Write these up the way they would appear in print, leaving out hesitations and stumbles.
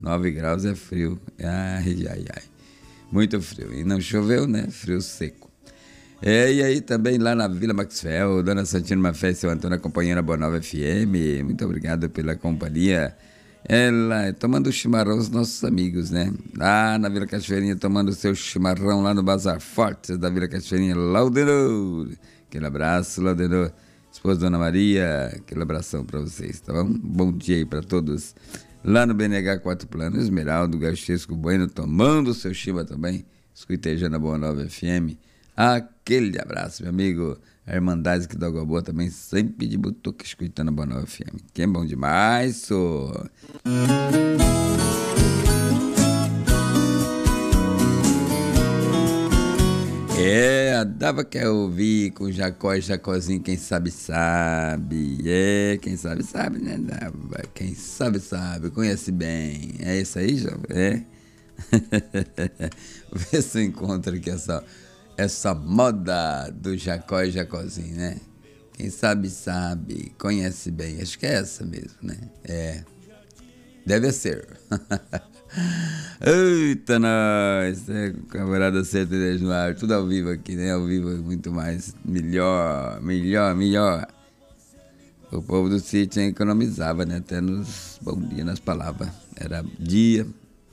9 graus é frio. Ai, ai, ai. Muito frio. E não choveu, né? Frio seco. E aí também lá na Vila Maxwell, Dona Santina Mafé e seu Antônio acompanhando a Boa Nova FM. Muito obrigado pela companhia. Ela tomando chimarrão, os nossos amigos, né? Lá na Vila Cachoeirinha, tomando seu chimarrão lá no Bazar Fortes da Vila Cachoeirinha, Laudenor. Aquele abraço, Laudenor. Esposa Dona Maria, aquele abração para vocês, tá bom? Bom dia aí para todos. Lá no BNH 4 Plano, Esmeraldo, Gachesco Bueno, tomando seu chima também, escutejando a Boa Nova FM. Aquele abraço, meu amigo. A Irmandade que da Água Boa também sempre de butuca escutando a Boa Nova FM. Que é bom demais, só. A Dava quer ouvir com Jacó e Jacozinho, quem sabe sabe. Quem sabe sabe, né, Dava? Quem sabe sabe, conhece bem. É isso aí, jovem? Vê se eu encontro aqui essa moda do Jacó e Jacozinho, né? Quem sabe sabe, conhece bem. Acho que é essa mesmo, né? Deve ser. Eita, nós! Camarada Sertanejo no ar, tudo ao vivo aqui, né? Ao vivo é muito mais, melhor. O povo do sítio economizava, né? Até nos bom dia, nas palavras. Era dia,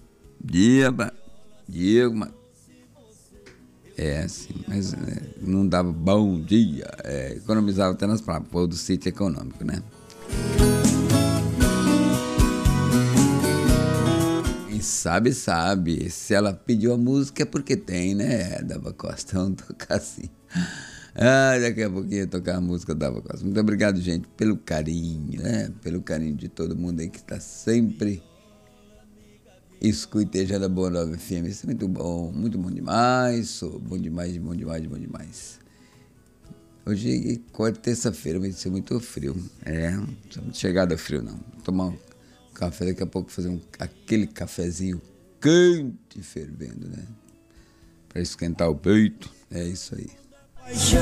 mano. Assim, mas não dava bom dia. Economizava até nas palavras, o povo do sítio econômico, né? Sabe. Se ela pediu a música é porque tem, né, Dava Costa? Vamos tocar assim. Daqui a pouquinho eu tocar a música da Dava Costa. Muito obrigado, gente, pelo carinho, né? Pelo carinho de todo mundo aí que está sempre escutejando a Boa Nova FM. Isso é muito bom demais. Bom demais. Hoje, terça-feira, vai ser muito frio. Não estamos chegada a frio, não. Vou tomar um café, daqui a pouco fazer aquele cafezinho quente fervendo, né? Para esquentar o peito. É isso aí.